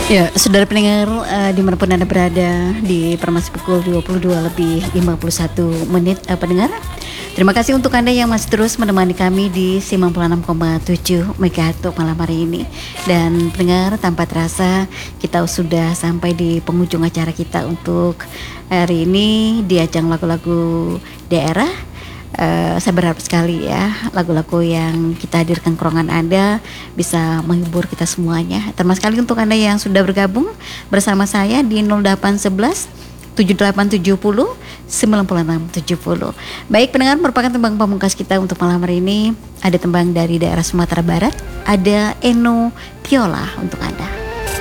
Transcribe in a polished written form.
Ya, saudara pendengar, dimanapun Anda berada, di permasi pukul 22 lebih 51 menit, pendengar. Terima kasih untuk Anda yang masih terus menemani kami di 96,7 MHz untuk malam hari ini. Dan pendengar, tanpa terasa kita sudah sampai di penghujung acara kita untuk hari ini di ajang lagu-lagu daerah. Saya berharap sekali ya lagu-lagu yang kita hadirkan ke ruangan Anda bisa menghibur kita semuanya. Terima kasih sekali untuk Anda yang sudah bergabung bersama saya di 0811 7870 9670. Baik pendengar, merupakan tembang pamungkas kita untuk malam hari ini. Ada tembang dari daerah Sumatera Barat, ada Eno Tiola untuk Anda.